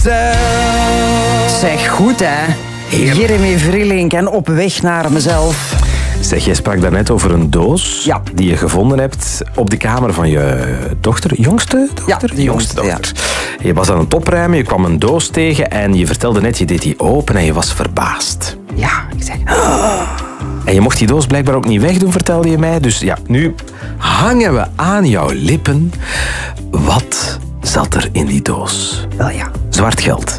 Zeg, goed hè. Jeremy Vrielink en Op weg naar mezelf. Zeg, jij sprak daarnet over een doos die je gevonden hebt op de kamer van je dochter. Jongste dochter? Ja, de jongste dochter. Ja. Je was aan het opruimen, je kwam een doos tegen en je vertelde net, je deed die open en je was verbaasd. Ja, ik zeg... En je mocht die doos blijkbaar ook niet wegdoen, vertelde je mij. Dus ja, nu hangen we aan jouw lippen. Wat zat er in die doos? Wel ja. Zwart geld.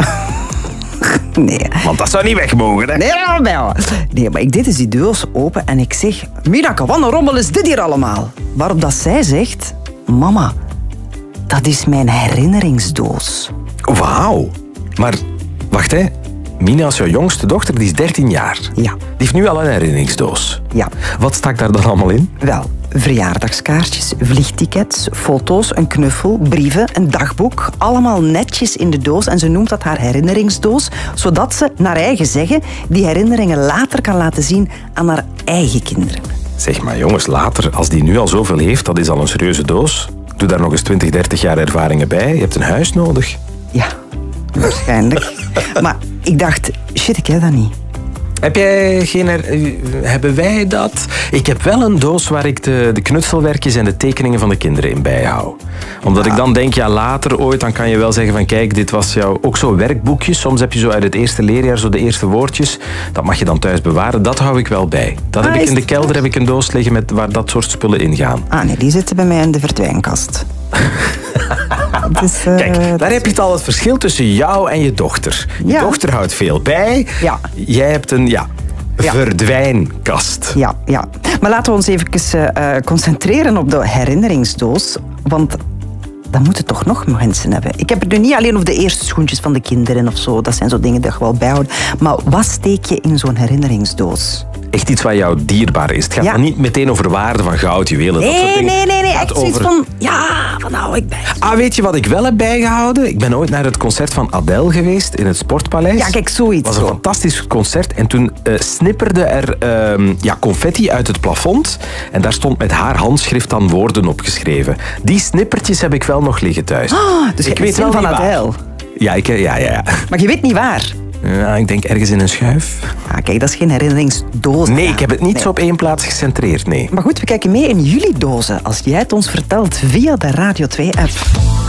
Nee. Want dat zou niet weg mogen, hè? Nee, maar ik deed dus die doos open en ik zeg... Minake, wat een rommel is dit hier allemaal? Waarop dat zij zegt... Mama, dat is mijn herinneringsdoos. Wauw. Maar, wacht hè. Mina is jouw jongste dochter, die is 13 jaar. Ja. Die heeft nu al een herinneringsdoos. Ja. Wat stak daar dan allemaal in? Wel, verjaardagskaartjes, vliegtickets, foto's, een knuffel, brieven, een dagboek. Allemaal netjes in de doos en ze noemt dat haar herinneringsdoos, zodat ze, naar eigen zeggen, die herinneringen later kan laten zien aan haar eigen kinderen. Zeg maar jongens, later, als die nu al zoveel heeft, dat is al een serieuze doos. Doe daar nog eens 20, 30 jaar ervaringen bij. Je hebt een huis nodig. Ja, waarschijnlijk. Maar ik dacht, shit, ik heb dat niet. Hebben wij dat? Ik heb wel een doos waar ik de knutselwerkjes en de tekeningen van de kinderen in bijhoud. Omdat ik dan denk, ja, later ooit, dan kan je wel zeggen van kijk, dit was jouw... Ook zo werkboekjes, soms heb je zo uit het eerste leerjaar zo de eerste woordjes. Dat mag je dan thuis bewaren, dat hou ik wel bij. Dat heb ik in de kelder heb ik een doos liggen waar dat soort spullen in gaan. Ah nee, die zitten bij mij in de verdwijnkast. Dus, kijk, daar heb je het al het verschil tussen jou en je dochter. Je dochter houdt veel bij. Ja. Jij hebt een verdwijnkast. Ja. Maar laten we ons even concentreren op de herinneringsdoos. Want dat moeten toch nog mensen hebben. Ik heb het nu niet alleen over de eerste schoentjes van de kinderen of zo. Dat zijn zo dingen die je wel bijhoudt. Maar wat steek je in zo'n herinneringsdoos? Echt iets wat jou dierbaar is. Het gaat dan niet meteen over waarde van goud, juwelen, dat soort dingen. Nee. Echt zoiets van, van hou ik bij. Weet je wat ik wel heb bijgehouden? Ik ben ooit naar het concert van Adele geweest in het Sportpaleis. Ja, kijk, zoiets. Het was een fantastisch concert. En toen snipperde er confetti uit het plafond. En daar stond met haar handschrift dan woorden opgeschreven. Die snippertjes heb ik wel nog liggen thuis. Dus ik weet wel van Adele. Ja. Maar je weet niet waar? Ja, ik denk ergens in een schuif. Kijk, dat is geen herinneringsdoos. Nee, ik heb het niet zo op één plaats gecentreerd, nee. Maar goed, we kijken mee in jullie dozen als jij het ons vertelt via de Radio 2-app.